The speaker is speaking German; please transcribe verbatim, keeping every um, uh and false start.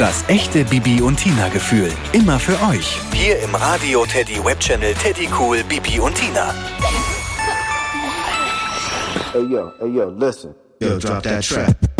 Das echte Bibi und Tina Gefühl. Immer für euch. Hier im Radio Teddy Webchannel Teddy Cool Bibi und Tina. Hey yo, hey yo, listen. Yo, drop that trap.